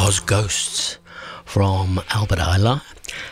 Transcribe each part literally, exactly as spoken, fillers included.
was Ghosts from Albert Ayler,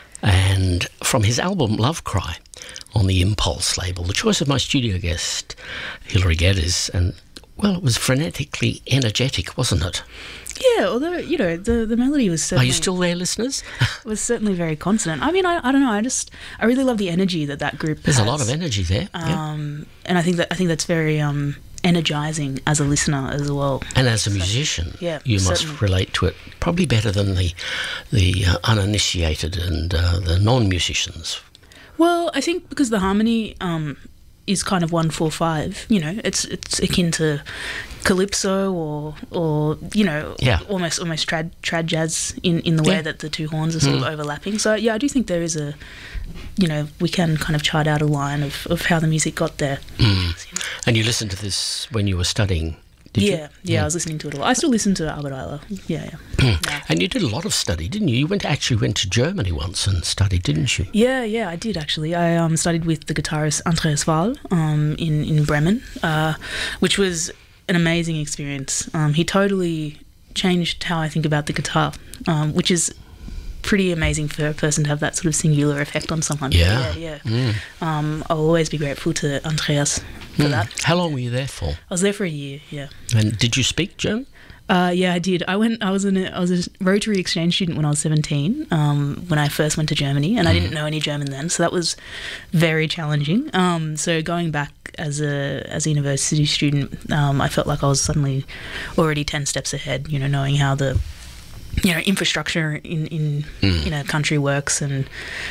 and from his album Love Cry on the Impulse label. The choice of my studio guest, Hilary Geddes, and, well, it was frenetically energetic, wasn't it? Yeah, although, you know, the, the melody was certainly... Are you still there, listeners? was certainly very consonant. I mean, I, I don't know, I just, I really love the energy that that group There's has. a lot of energy there. Um, yeah. And I think that I think that's very um, energising as a listener as well. And as a musician, so, yeah, you certainly. must relate to it probably better than the, the uh, uninitiated and uh, the non-musicians. Well, I think because the harmony um, is kind of one four five, you know, it's it's akin to calypso or or you know yeah. almost almost trad trad jazz in, in the way yeah. that the two horns are sort mm. of overlapping. So yeah, I do think there is a, you know, we can kind of chart out a line of, of how the music got there. Mm. And you listened to this when you were studying? Did yeah, you? yeah, yeah, I was listening to it a lot. I still listen to Albert Ayler. Yeah, yeah. yeah. And you did a lot of study, didn't you? You went actually went to Germany once and studied, didn't you? Yeah, yeah, I did actually. I um, studied with the guitarist Andreas Wahl um, in in Bremen, uh, which was an amazing experience. Um, he totally changed how I think about the guitar, um, which is pretty amazing for a person to have that sort of singular effect on someone. Yeah, yeah. yeah. Mm. Um, I'll always be grateful to Andreas for mm. that. How long were you there for? I was there for a year. Yeah. And did you speak German? Uh, yeah, I did. I went. I was in. A, I was a Rotary exchange student when I was seventeen. Um, when I first went to Germany, and mm. I didn't know any German then, so that was very challenging. Um, so going back as a as a university student, um, I felt like I was suddenly already ten steps ahead. You know, knowing how the you know infrastructure in in mm. in a country works, and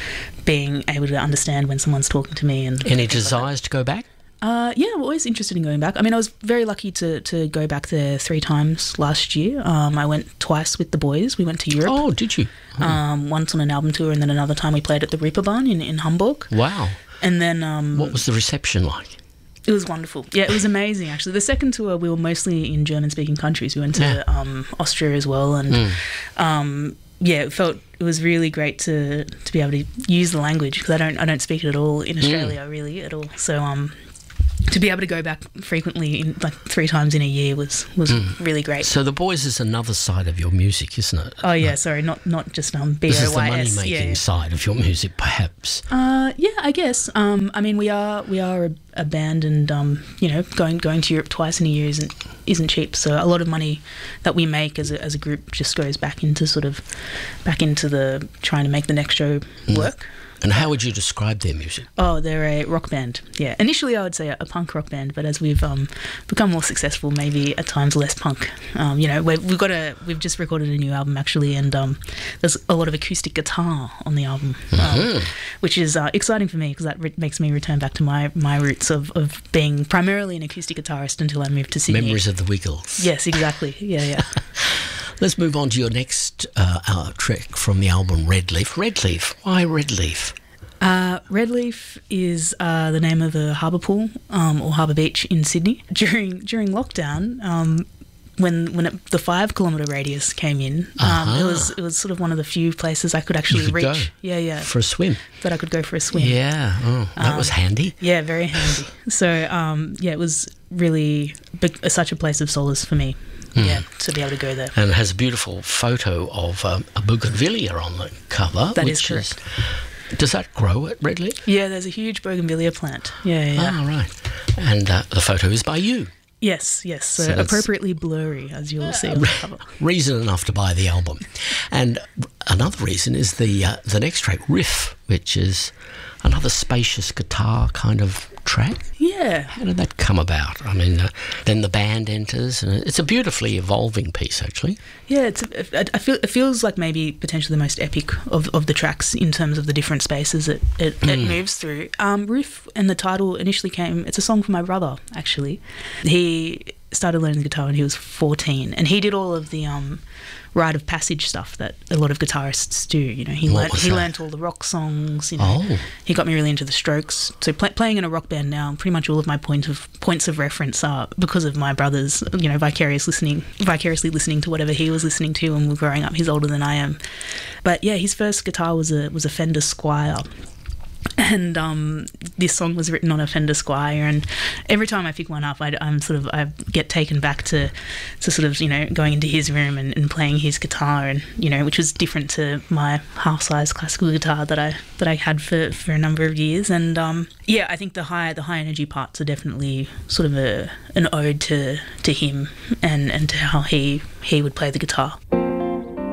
being able to understand when someone's talking to me. And any desires like to go back? Uh, yeah, I'm always interested in going back. I mean, I was very lucky to, to go back there three times last year. Um, I went twice with the boys. We went to Europe. Oh, did you? Oh. Um, once on an album tour, and then another time we played at the Reeperbahn in, in Hamburg. Wow. And then... Um, what was the reception like? It was wonderful. Yeah, it was amazing, actually. The second tour, we were mostly in German-speaking countries. We went to yeah. um, Austria as well, and... Mm. Um, yeah, it felt it was really great to to be able to use the language, because I don't I don't speak it at all in Australia, mm. really at all. So um, to be able to go back frequently, in, like three times in a year, was was mm. really great. So the boys is another side of your music, isn't it? Oh yeah, no. sorry, not not just um B O Y S. This is the money making yeah, yeah. side of your music, perhaps. Uh, yeah, I guess. Um, I mean, we are we are a, a band, and um, you know, going going to Europe twice in a year isn't isn't cheap. So a lot of money that we make as a as a group just goes back into sort of back into the trying to make the next show work. Mm. And how would you describe their music? Oh, they're a rock band. Yeah, initially I would say a, a punk rock band, but as we've um, become more successful, maybe at times less punk. Um, you know, we've, we've got a we've just recorded a new album actually, and um, there's a lot of acoustic guitar on the album, mm-hmm. um, which is uh, exciting for me, because that re- makes me return back to my, my roots of, of being primarily an acoustic guitarist until I moved to Sydney. Memories of the Wiggles. Yes, exactly. Yeah, yeah. Let's move on to your next uh, uh, track from the album Red Leaf. Red Leaf. Why Red Leaf? Uh, Red Leaf is uh, the name of a harbour pool um, or harbour beach in Sydney. During during lockdown, um, when when it, the five kilometre radius came in, um, uh-huh. it was it was sort of one of the few places I could actually you could reach. Go yeah, yeah, for a swim. That I could go for a swim. Yeah, oh, that um, was handy. Yeah, very handy. So um, yeah, it was really big, such a place of solace for me. Mm. Yeah, to be able to go there. And it has a beautiful photo of um, a bougainvillea on the cover. That which is correct. Is, does that grow at Red Leaf? Yeah, there's a huge bougainvillea plant. Yeah, yeah. Oh, right. And uh, the photo is by you. Yes, yes. So, so appropriately blurry, as you'll see on the cover. Reason enough to buy the album. And another reason is the uh, the next track, Riff, which is another spacious guitar kind of track. Yeah. How did that come about? I mean, uh, then the band enters, and it's a beautifully evolving piece, actually. Yeah, it's. A, I feel it feels like maybe potentially the most epic of, of the tracks in terms of the different spaces it it, mm. it moves through. Um, Riff and the title initially came. It's a song for my brother, actually. He started learning the guitar when he was fourteen, and he did all of the um, rite of passage stuff that a lot of guitarists do. You know, he what learnt, was he that? learnt all the rock songs. You know, oh. He got me really into the Strokes. So pl- playing in a rock band now, pretty much all of my point of points of reference are because of my brother's. You know, vicarious listening, vicariously listening to whatever he was listening to when we were growing up. He's older than I am, but yeah, his first guitar was a was a Fender Squier. and um, this song was written on a Fender Squire, and every time I pick one up, I, I'm sort of I get taken back to, to sort of you know going into his room and, and playing his guitar, and you know which was different to my half-size classical guitar that I that I had for, for a number of years, and um, yeah, I think the high the high energy parts are definitely sort of a an ode to to him and, and to how he he would play the guitar.